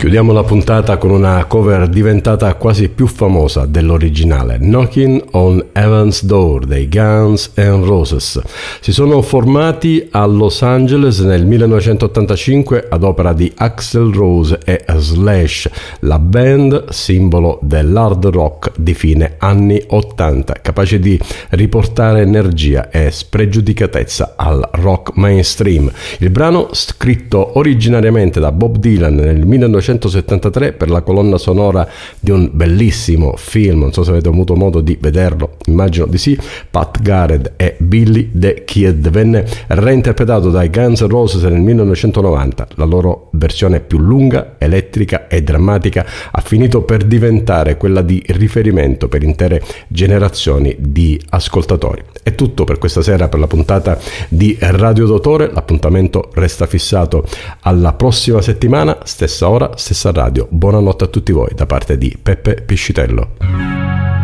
Chiudiamo la puntata con una cover diventata quasi più famosa dell'originale, Knocking on Heaven's Door dei Guns N' Roses. Si sono formati a Los Angeles nel 1985 ad opera di Axl Rose e Slash, la band simbolo dell'hard rock di fine anni 80, capace di riportare energia e spregiudicatezza al rock mainstream. Il brano, scritto originariamente da Bob Dylan nel 1973 per la colonna sonora di un bellissimo film, non so se avete avuto modo di vederlo, immagino di sì, Pat Garrett e Billy the Kid, venne reinterpretato dai Guns N' Roses nel 1990. La loro versione più lunga, elettrica e drammatica ha finito per diventare quella di riferimento per intere generazioni di ascoltatori. È tutto per questa sera, per la puntata di Radio Dottore. L'appuntamento resta fissato alla prossima settimana, stessa ora, stessa radio. Buonanotte a tutti voi da parte di Peppe Piscitello.